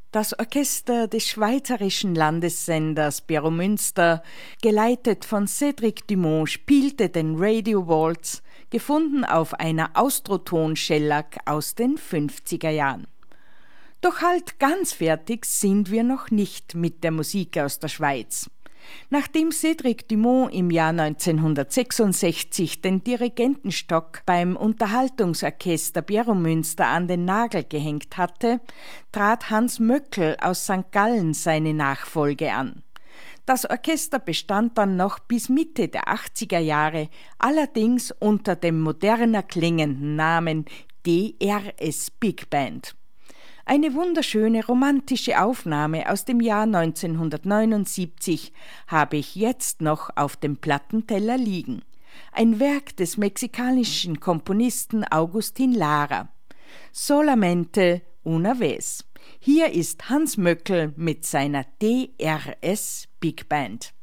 Das Orchester des schweizerischen Landessenders Bero Münster, geleitet von Cédric Dumont, spielte den Radio Waltz, gefunden auf einer Austroton-Shellac aus den 50er Jahren. Doch halt ganz fertig sind wir noch nicht mit der Musik aus der Schweiz. Nachdem Cédric Dumont im Jahr 1966 den Dirigentenstock beim Unterhaltungsorchester Bero Münster an den Nagel gehängt hatte, trat Hans Möckel aus St. Gallen seine Nachfolge an. Das Orchester bestand dann noch bis Mitte der 80er Jahre, allerdings unter dem moderner klingenden Namen DRS Big Band. Eine wunderschöne romantische Aufnahme aus dem Jahr 1979 habe ich jetzt noch auf dem Plattenteller liegen. Ein Werk des mexikanischen Komponisten Agustín Lara. Solamente una vez. Hier ist Hans Möckel mit seiner DRS Big Band.